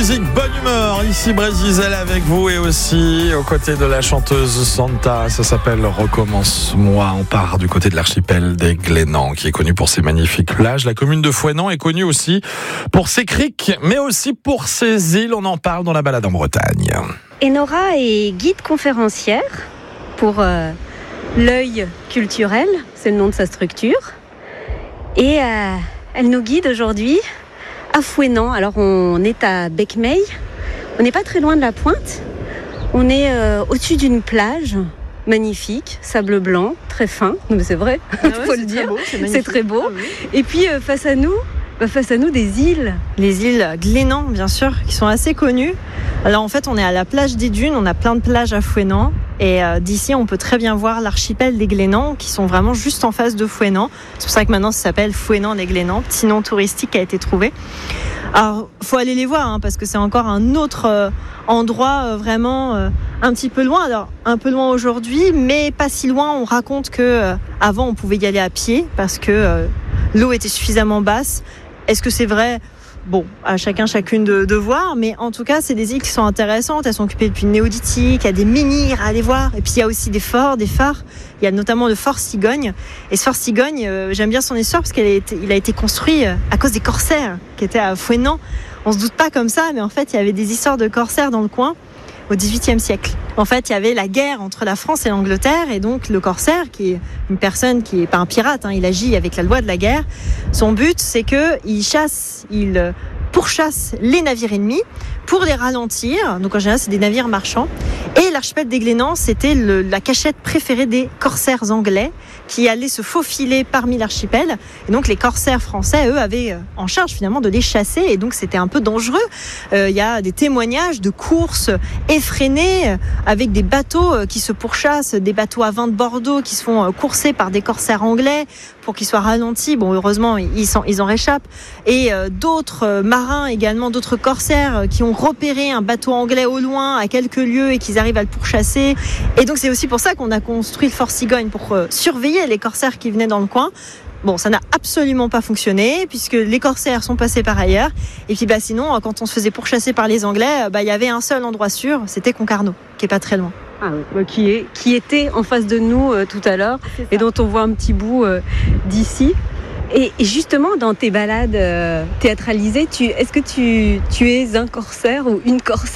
musique, bonne humeur. Ici Brésil avec vous et aussi aux côtés de la chanteuse Santa. Ça s'appelle Recommence-moi. On part du côté de l'archipel des Glénans qui est connu pour ses magnifiques plages. La commune de Fouesnant est connue aussi pour ses criques, mais aussi pour ses îles. On en parle dans la balade en Bretagne. Enora est guide conférencière pour l'œil culturel, c'est le nom de sa structure. Et elle nous guide aujourd'hui à Fouesnant. Alors on est à Becmeil, on n'est pas très loin de la pointe. On est au-dessus d'une plage magnifique, sable blanc, très fin, mais c'est vrai, faut le dire, c'est très beau. Ah, oui. Et puis face à nous des îles. Les îles Glénans, bien sûr, qui sont assez connues. Alors en fait, on est à la plage des Dunes, on a plein de plages à Fouesnant. Et d'ici, on peut très bien voir l'archipel des Glénans, qui sont vraiment juste en face de Fouesnant. C'est pour ça que maintenant, ça s'appelle Fouesnant des Glénans, petit nom touristique qui a été trouvé. Alors, faut aller les voir, parce que c'est encore un autre endroit vraiment un petit peu loin. Alors, un peu loin aujourd'hui, mais pas si loin. On raconte que avant, on pouvait y aller à pied parce que l'eau était suffisamment basse. Est-ce que c'est vrai ? Bon, à chacune de voir, mais en tout cas, c'est des îles qui sont intéressantes. Elles sont occupées depuis le néolithique, il y a des menhirs à aller voir. Et puis, il y a aussi des forts, des phares. Il y a notamment le fort Cigogne. Et ce fort Cigogne, j'aime bien son histoire parce qu'il a été construit à cause des corsaires qui étaient à Fouesnant. On se doute pas comme ça, mais en fait, il y avait des histoires de corsaires dans le coin au XVIIIe siècle. En fait, il y avait la guerre entre la France et l'Angleterre, et donc le corsaire, qui est une personne qui est pas un pirate, il agit avec la loi de la guerre. Son but, c'est que il pourchasse les navires ennemis pour les ralentir. Donc en général, c'est des navires marchands. Et l'archipel des Glénans, c'était la cachette préférée des corsaires anglais qui allaient se faufiler parmi l'archipel. Et donc les corsaires français, eux, avaient en charge finalement de les chasser. Et donc c'était un peu dangereux. Il y a des témoignages de courses effrénées avec des bateaux qui se pourchassent, des bateaux à vin de Bordeaux qui se font courser par des corsaires anglais pour qu'ils soient ralentis. Bon, heureusement, ils en réchappent. Et d'autres marins également, d'autres corsaires qui ont repéré un bateau anglais au loin à quelques lieues et qu'ils arrivent à le pourchasser. Et donc c'est aussi pour ça qu'on a construit le fort Cigogne, pour surveiller les corsaires qui venaient dans le coin. Bon, ça n'a absolument pas fonctionné puisque les corsaires sont passés par ailleurs. Et puis sinon, quand on se faisait pourchasser par les Anglais, il y avait un seul endroit sûr, c'était Concarneau, qui est pas très loin. Ah oui, qui était en face de nous tout à l'heure et dont on voit un petit bout d'ici. Et justement, dans tes balades théâtralisées, est-ce que tu es un corsaire ou une corsaire ?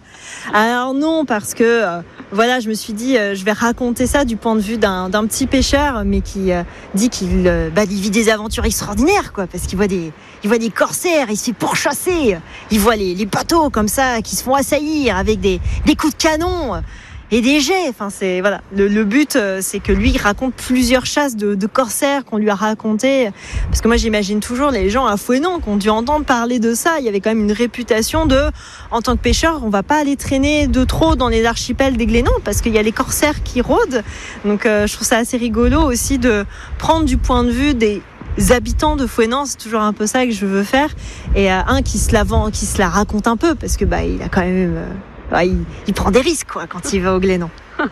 Alors non, parce que je me suis dit, je vais raconter ça du point de vue d'un petit pêcheur, mais qui dit qu'il vit des aventures extraordinaires, quoi, parce qu'il voit des corsaires, il se fait pourchasser, il voit les bateaux comme ça qui se font assaillir avec des coups de canon. Et des jets, c'est voilà. Le but, c'est que lui, il raconte plusieurs chasses de corsaires qu'on lui a racontées. Parce que moi, j'imagine toujours les gens à Fouesnant qui ont dû entendre parler de ça. Il y avait quand même une réputation en tant que pêcheur, on va pas aller traîner de trop dans les archipels des Glénans parce qu'il y a les corsaires qui rôdent. Donc, je trouve ça assez rigolo aussi de prendre du point de vue des habitants de Fouesnant. C'est toujours un peu ça que je veux faire. Et qui se la raconte un peu parce que il a quand même. Il prend des risques quand il va au Glénan.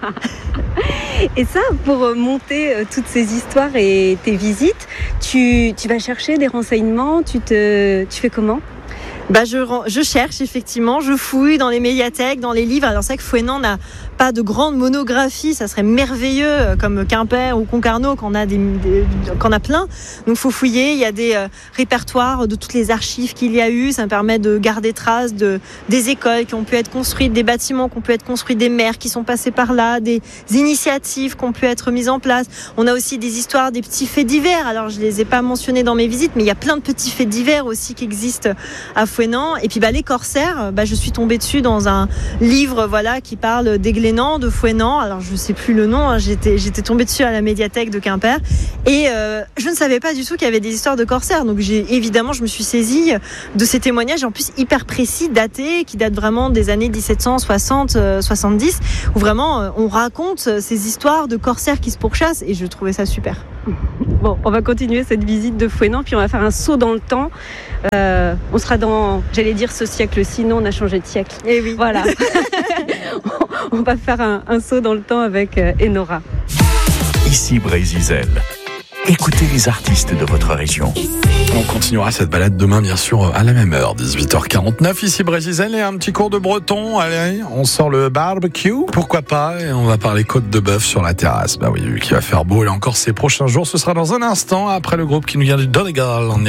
Et ça, pour monter toutes ces histoires et tes visites, tu vas chercher des renseignements, tu fais comment ? Je cherche effectivement, je fouille dans les médiathèques, dans les livres. Alors c'est vrai que Fouesnant n'a pas de grande monographie, ça serait merveilleux comme Quimper ou Concarneau qu'on a plein. Donc faut fouiller, il y a des répertoires de toutes les archives qu'il y a eu, ça me permet de garder trace des écoles qui ont pu être construites, des bâtiments qui ont pu être construits, des maires qui sont passés par là, des initiatives qui ont pu être mises en place. On a aussi des histoires, des petits faits divers. Alors je les ai pas mentionnés dans mes visites, mais il y a plein de petits faits divers aussi qui existent à Fouesnant. Et puis les corsaires, je suis tombée dessus dans un livre qui parle des Glénans, de Fouesnant. Alors je sais plus le nom, j'étais tombée dessus à la médiathèque de Quimper et je ne savais pas du tout qu'il y avait des histoires de corsaires. Donc je me suis saisie de ces témoignages en plus hyper précis, datés, qui datent vraiment des années 1760-70, où vraiment on raconte ces histoires de corsaires qui se pourchassent et je trouvais ça super. Bon, on va continuer cette visite de Fouesnant, puis on va faire un saut dans le temps. On sera dans, ce siècle-ci, non, on a changé de siècle. Et oui. Voilà. On va faire un saut dans le temps avec Enora. Ici Brésil. Écoutez les artistes de votre région. On continuera cette balade demain, bien sûr, à la même heure, 18h49. Ici Brésil et un petit cours de breton. Allez, on sort le barbecue. Pourquoi pas? Et on va parler côte de bœuf sur la terrasse. Bah oui, vu qu'il va faire beau, et encore ces prochains jours, ce sera dans un instant après le groupe qui nous vient du Donegal.